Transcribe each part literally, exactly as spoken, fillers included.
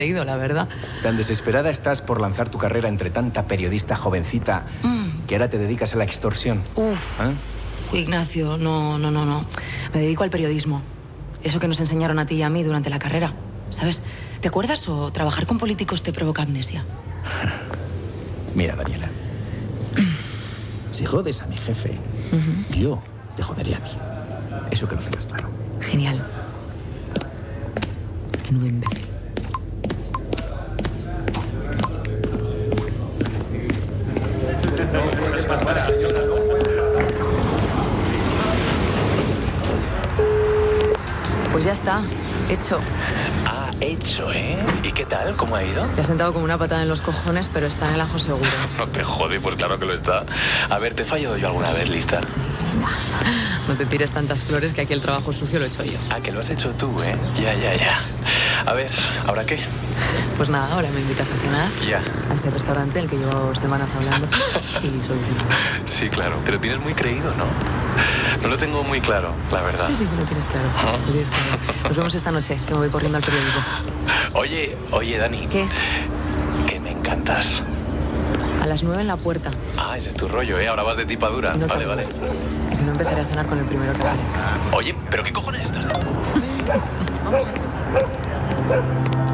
leído, la verdad. Tan desesperada estás por lanzar tu carrera entre tanta periodista jovencita mm. que ahora te dedicas a la extorsión. Uf, ¿Eh? Ignacio, no, no, no, no. Me dedico al periodismo. Eso que nos enseñaron a ti y a mí durante la carrera, ¿sabes? ¿Te acuerdas o trabajar con políticos te provoca amnesia? Mira, Daniela. Si jodes a mi jefe, uh-huh. yo te joderé a ti. Eso que lo tengas claro. Genial. Menudo imbécil. Pues ya está, hecho. Ah, hecho, ¿eh? ¿Y qué tal? ¿Cómo ha ido? Te has sentado como una patada en los cojones, pero está en el ajo seguro. No te jode, pues claro que lo está. A ver, ¿te he fallado yo alguna vez, lista? No te tires tantas flores, que aquí el trabajo sucio lo he hecho yo. Ah, que lo has hecho tú, ¿eh? Ya, ya, ya. A ver, ¿ahora qué? Pues nada, ahora me invitas a cenar. Ya. A ese restaurante del que llevo semanas hablando y solucionado. Sí, claro. Te lo tienes muy creído, ¿no? No lo tengo muy claro, la verdad. Sí, sí, que lo tienes claro. ¿Ah? Lo tienes claro. Nos vemos esta noche, que me voy corriendo al periódico. Oye, oye, Dani. ¿Qué? Que me encantas. A las nueve en la puerta. Ah, ese es tu rollo, ¿eh? Ahora vas de tipa dura. No vale, vale. Y si no, empezaré a cenar con el primero que aparezca. Oye, ¿pero qué cojones estás? Vamos a casa.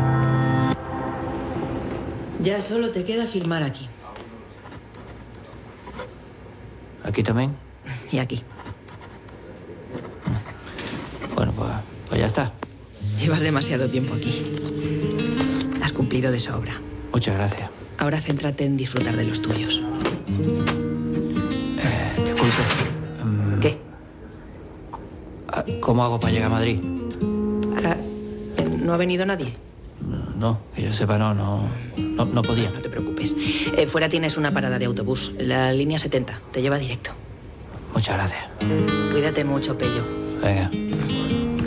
Ya solo te queda firmar aquí. ¿Aquí también? Y aquí. Bueno, pues, pues ya está. Llevas demasiado tiempo aquí. Has cumplido de sobra. Muchas gracias. Ahora céntrate en disfrutar de los tuyos. Eh, disculpe. Um, ¿Qué? ¿Cómo hago para llegar a Madrid? Ah, ¿no ha venido nadie? No, que yo sepa, no, no, no, no podía. No te preocupes. Eh, fuera tienes una parada de autobús, la línea setenta. Te lleva directo. Muchas gracias. Cuídate mucho, Pello. Venga.